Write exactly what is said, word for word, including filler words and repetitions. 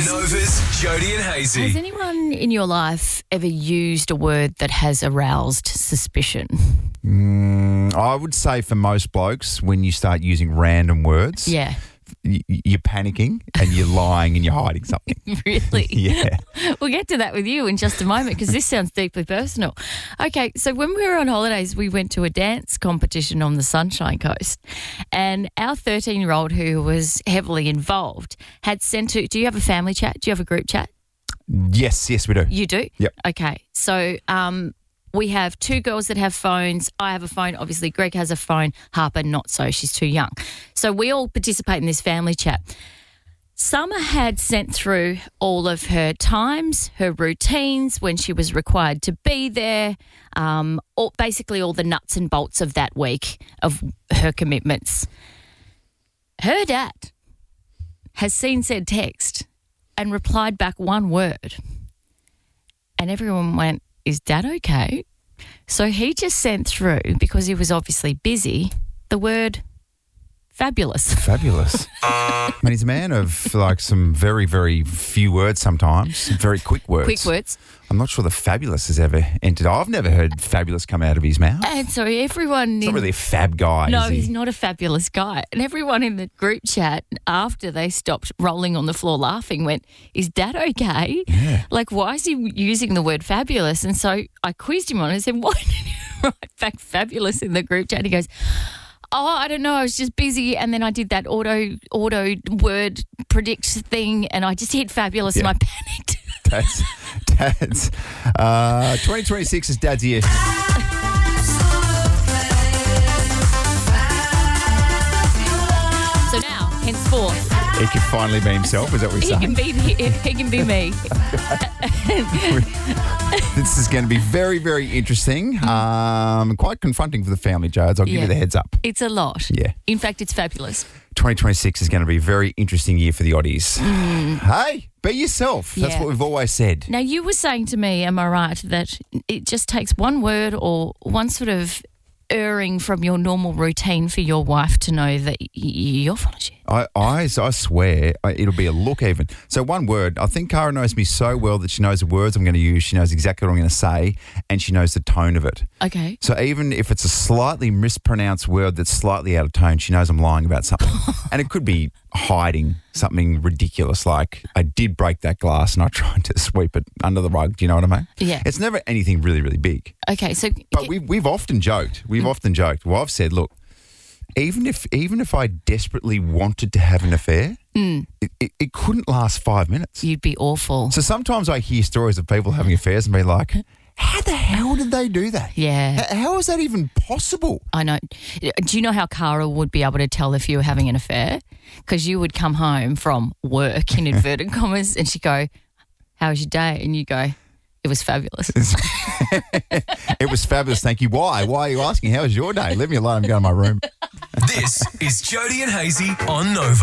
Nova's Jody and Hazy. Has anyone in your life ever used a word that has aroused suspicion? Mm, I would say for most blokes, when you start using random words, Yeah. y- you're panicking and you're lying and you're hiding something. Really? Yeah. We'll get to that with you in just a moment because this sounds deeply personal. Okay, so when we were on holidays, we went to a dance competition on the Sunshine Coast, and our thirteen-year-old, who was heavily involved, had sent to. Do you have a family chat? Do you have a group chat? Yes, yes, we do. You do? Yep. Okay, so um, we have two girls that have phones. I have a phone. Obviously, Greg has a phone. Harper, not so. She's too young. So we all participate in this family chat. Summer had sent through all of her times, her routines, when she was required to be there, um, all, basically all the nuts and bolts of that week of her commitments. Her dad has seen said text and replied back one word. And everyone went, is Dad okay? So he just sent through, because he was obviously busy, the word fabulous. Fabulous. I mean, he's a man of like some very, very few words sometimes, some very quick words. Quick words. I'm not sure the fabulous has ever entered. I've never heard fabulous come out of his mouth. And so everyone... He's not in- really a fab guy, No, is he? he's not a fabulous guy. And everyone in the group chat, after they stopped rolling on the floor laughing, went, is Dad okay? Yeah. Like, why is he using the word fabulous? And so I quizzed him on it and said, why did you write back fabulous in the group chat? And he goes, oh, I don't know, I was just busy, and then I did that auto auto word predict thing, and I just hit fabulous and Yeah. I panicked. Dad's, Dad's, uh, twenty twenty-six is Dad's year. So now, henceforth, He can finally be himself, is that what he you're can saying? be he can be me. This is going to be very, very interesting. Um, quite confronting for the family, Jodes. I'll give Yeah. you the heads up. It's a lot. Yeah. In fact, it's fabulous. twenty twenty-six is going to be a very interesting year for the Oddies. Hey, be yourself. That's Yeah. what we've always said. Now, you were saying to me, am I right, that it just takes one word or one sort of erring from your normal routine for your wife to know that y- you're full of shit. I, I, I swear I, it'll be a look even. So one word, I think Cara knows me so well that she knows the words I'm going to use, she knows exactly what I'm going to say, and she knows the tone of it. Okay. So even if it's a slightly mispronounced word that's slightly out of tone, she knows I'm lying about something. And it could be hiding something ridiculous, like I did break that glass and I tried to sweep it under the rug. Do you know what I mean? Yeah. It's never anything really, really big. Okay, so... But we've, we've often joked. We've often joked. Well, I've said, look, even if even if I desperately wanted to have an affair, Mm. it, it, it couldn't last five minutes. You'd be awful. So sometimes I hear stories of people having affairs and be like, how the hell did they do that? Yeah. H- How is that even possible? I know. Do you know how Cara would be able to tell if you were having an affair? Because you would come home from work, in inverted commas, and she'd go, how was your day? And you go, it was fabulous. It was fabulous, thank you. Why? Why are you asking? How was your day? Leave me alone. I'm going to my room. This is Jody and Hazy on Nova.